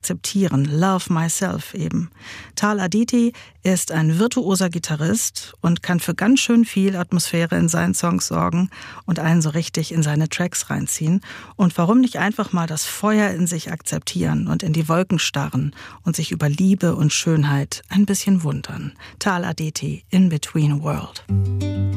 akzeptieren. Love Myself eben. Tal Aditi ist ein virtuoser Gitarrist und kann für ganz schön viel Atmosphäre in seinen Songs sorgen und einen so richtig in seine Tracks reinziehen. Und warum nicht einfach mal das Feuer in sich akzeptieren und in die Wolken starren und sich über Liebe und Schönheit ein bisschen wundern. Tal Aditi, In Between World.